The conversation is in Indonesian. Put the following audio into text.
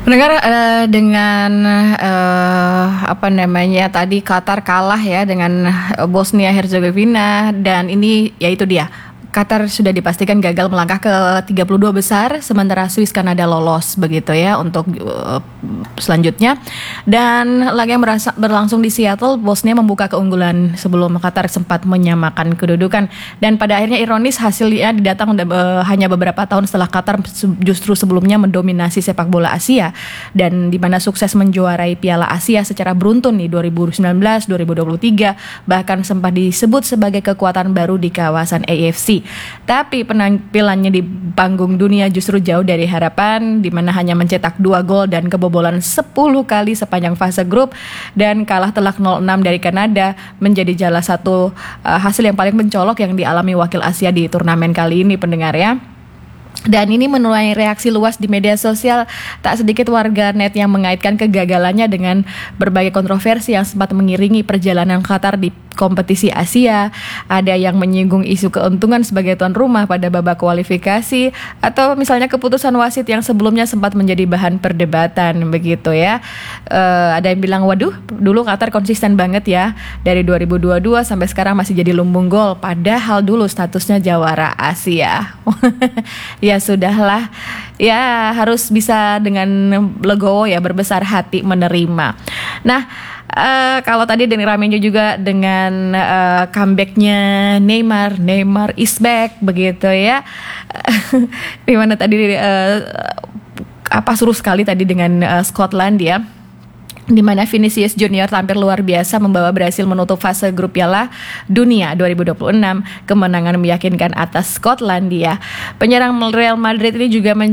Mendengar dengan apa namanya tadi Qatar kalah ya dengan Bosnia Herzegovina, dan ini yaitu dia Qatar sudah dipastikan gagal melangkah ke 32 besar, sementara Swiss Kanada lolos begitu ya untuk selanjutnya. Dan laga yang berlangsung di Seattle, Bosnia membuka keunggulan sebelum Qatar sempat menyamakan kedudukan. Dan pada akhirnya ironis hasilnya didatang hanya beberapa tahun setelah Qatar justru sebelumnya mendominasi sepak bola Asia, dan di mana sukses menjuarai Piala Asia secara beruntun di 2019, 2023, bahkan sempat disebut sebagai kekuatan baru di kawasan AFC. Tapi penampilannya di panggung dunia justru jauh dari harapan, di mana hanya mencetak 2 gol dan kebobolan 10 kali sepanjang fase grup, dan kalah telak 0-6 dari Kanada menjadi salah satu hasil yang paling mencolok yang dialami wakil Asia di turnamen kali ini, pendengar ya. Dan ini menuai reaksi luas di media sosial. Tak sedikit warga net yang mengaitkan kegagalannya dengan berbagai kontroversi yang sempat mengiringi perjalanan Qatar di kompetisi Asia. Ada yang menyinggung isu keuntungan sebagai tuan rumah pada babak kualifikasi, atau misalnya keputusan wasit yang sebelumnya sempat menjadi bahan perdebatan begitu ya. Ada yang bilang, waduh, dulu Qatar konsisten banget ya, dari 2022 sampai sekarang masih jadi lumbung gol, padahal dulu statusnya jawara Asia. Ya sudahlah, ya harus bisa dengan legowo ya, berbesar hati menerima. Nah, kalau tadi Denny Ramenyo juga dengan comebacknya Neymar is back begitu ya. Dimana tadi seru sekali tadi dengan Scotland ya, di mana Vinicius Junior tampil luar biasa membawa Brasil menutup fase grup Piala Dunia 2026. Kemenangan meyakinkan atas Skotlandia. Penyerang Real Madrid ini juga